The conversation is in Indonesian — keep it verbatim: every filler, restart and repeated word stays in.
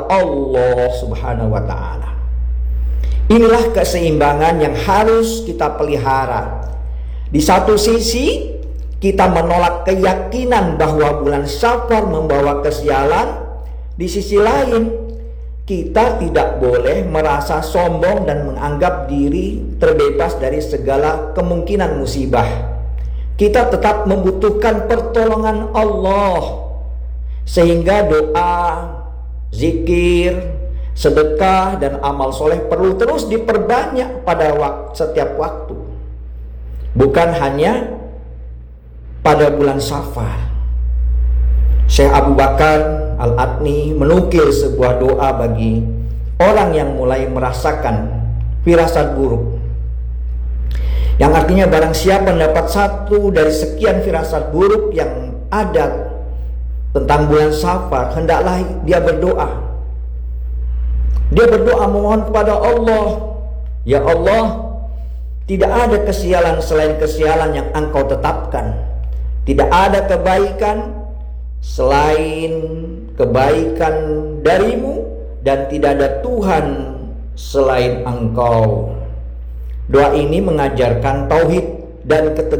Allah Subhanahu wa ta'ala. Inilah keseimbangan yang harus kita pelihara. Di satu sisi kita menolak keyakinan bahwa bulan Syawal membawa kesialan. Di sisi lain kita tidak boleh merasa sombong dan menganggap diri terbebas dari segala kemungkinan musibah. Kita tetap membutuhkan pertolongan Allah, sehingga doa, zikir, sedekah, dan amal soleh perlu terus diperbanyak pada waktu, setiap waktu. Bukan hanya pada bulan Safar. Syekh Abu Bakar Al-Adni menukil sebuah doa bagi orang yang mulai merasakan firasat buruk, yang artinya barang siapa mendapat satu dari sekian firasat buruk yang ada tentang bulan Safar, hendaklah dia berdoa. Dia berdoa memohon kepada Allah, ya Allah, tidak ada kesialan selain kesialan yang Engkau tetapkan. Tidak ada kebaikan selain kebaikan darimu, dan tidak ada Tuhan selain Engkau. Doa ini mengajarkan tauhid dan ketegasan